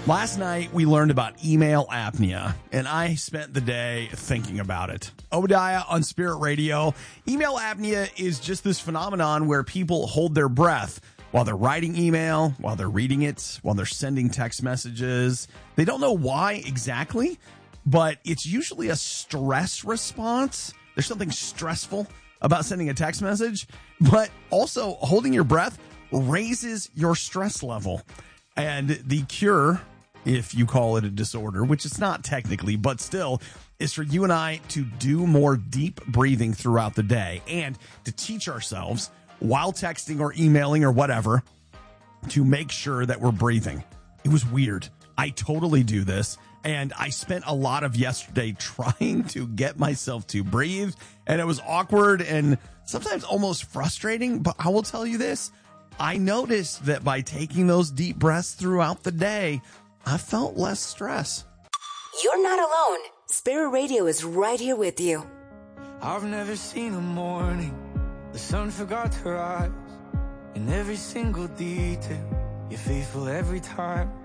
Last night, we learned about email apnea, and I spent the day thinking about it. Obadiah on Spirit Radio. Email apnea is just this phenomenon where people hold their breath while they're writing email, while they're reading it, while they're sending text messages. They don't know why exactly, but it's usually a stress response. There's something stressful about sending a text message, but also holding your breath raises your stress level. And the cure, if you call it a disorder, which it's not technically, but still, is for you and I to do more deep breathing throughout the day and to teach ourselves while texting or emailing or whatever to make sure that we're breathing. It was weird. I totally do this. And I spent a lot of yesterday trying to get myself to breathe. And it was awkward and sometimes almost frustrating. But I will tell you this. I noticed that by taking those deep breaths throughout the day, I felt less stress. You're not alone. Spirit Radio is right here with you. I've never seen a morning the sun forgot to rise. In every single detail, you're faithful every time.